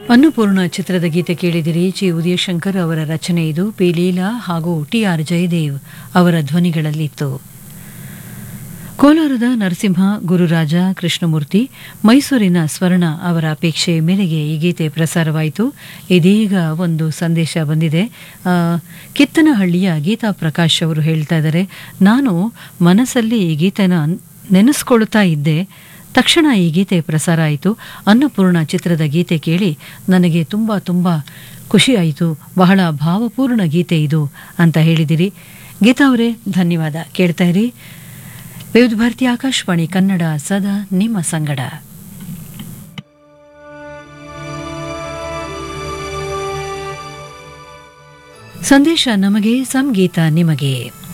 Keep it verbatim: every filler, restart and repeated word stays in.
ಅನ್ನಪೂರ್ಣ ಚಿತ್ರದ ಗೀತೆ ಕೇಳಿದಿರಿ. ಚಿ ಉದಯಶಂಕರ್ ಅವರ ರಚನೆ ಇದು. ಪಿ ಲೀಲಾ ಹಾಗೂ ಟಿ ಆರ್ ಜಯದೇವ್ ಅವರ ಧ್ವನಿಗಳಲ್ಲಿತ್ತು. ಕೋಲಾರದ ನರಸಿಂಹ, ಗುರುರಾಜ, ಕೃಷ್ಣಮೂರ್ತಿ, ಮೈಸೂರಿನ ಸ್ವರ್ಣ ಅವರ ಅಪೇಕ್ಷೆ ಮೇರೆಗೆ ಈ ಗೀತೆ ಪ್ರಸಾರವಾಯಿತು. ಇದೀಗ ಒಂದು ಸಂದೇಶ ಬಂದಿದೆ. ಕಿತ್ತನಹಳ್ಳಿಯ ಗೀತಾ ಪ್ರಕಾಶ್ ಅವರು ಹೇಳ್ತಾ ಇದ್ದಾರೆ, ನಾನು ಮನಸ್ಸಲ್ಲಿ ಈ ಗೀತೆನ ನೆನೆಸ್ಕೊಳ್ತಾ ಇದ್ದೆ. ತಕ್ಷಣ ಈ ಗೀತೆ ಪ್ರಸಾರ ಆಯಿತು. ಅನ್ನಪೂರ್ಣ ಚಿತ್ರದ ಗೀತೆ ಕೇಳಿ ನನಗೆ ತುಂಬ ತುಂಬ ಖುಷಿಯಾಯಿತು. ಬಹಳ ಭಾವಪೂರ್ಣ ಗೀತೆ ಇದು ಅಂತ ಹೇಳಿದಿರಿ. ಗೀತಾ ಅವರೇ ಧನ್ಯವಾದ. ಕೇಳ್ತಾ ಇರಿ ವಿವಿಧ ಭಾರತಿ ಆಕಾಶವಾಣಿ ಕನ್ನಡ, ಸದಾ ನಿಮ್ಮ ಸಂಗಡ. ಸಂದೇಶ ನಮಗೆ, ಸಂಗೀತ ನಿಮಗೆ.